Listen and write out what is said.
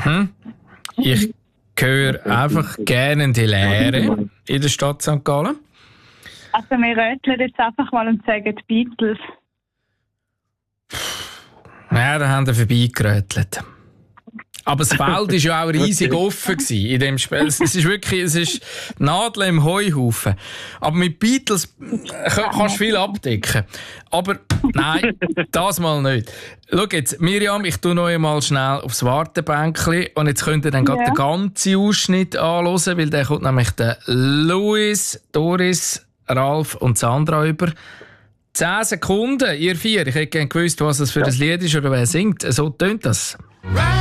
Ich höre einfach gerne in die Lehre in der Stadt St. Gallen. Also wir röteln jetzt einfach mal und sagen die Beatles. Ja, da haben wir vorbeigerötelt. Aber das Feld war ja auch riesig offen in dem Spiel. Es ist Nadeln im Heuhaufen. Aber mit Beatles kannst du viel abdecken. Aber nein, das mal nicht. Schau jetzt, Miriam, ich tue noch einmal schnell aufs Wartebänkchen und jetzt könnt ihr dann gerade den ganzen Ausschnitt anhören, weil der kommt nämlich der Louis, Doris, Ralf und Sandra über. 10 Sekunden, ihr 4. Ich hätte gerne gewusst, was das für ein Lied ist oder wer singt. So tönt das.